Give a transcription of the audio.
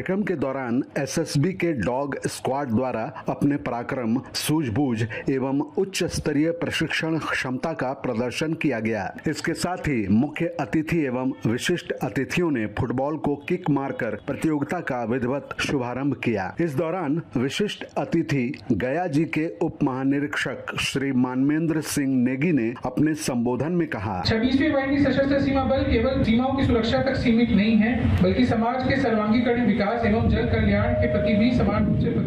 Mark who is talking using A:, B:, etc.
A: कार्यक्रम के दौरान एसएसबी के डॉग स्क्वाड द्वारा अपने पराक्रम, सूझबूझ एवं उच्च स्तरीय प्रशिक्षण क्षमता का प्रदर्शन किया गया। इसके साथ ही मुख्य अतिथि एवं विशिष्ट अतिथियों ने फुटबॉल को किक मारकर प्रतियोगिता का विधिवत शुभारंभ किया। इस दौरान विशिष्ट अतिथि गया जी के उप महानिरीक्षक श्री मानवेंद्र सिंह नेगी ने अपने संबोधन में कहा,
B: 26वीं वाहिनी सशस्त्र सीमा बल केवल सीमाओं की सुरक्षा तक सीमित नहीं है, बल्कि समाज के सर्वांगीण विकास एवं जन कल्याण के प्रति भी समान रूप से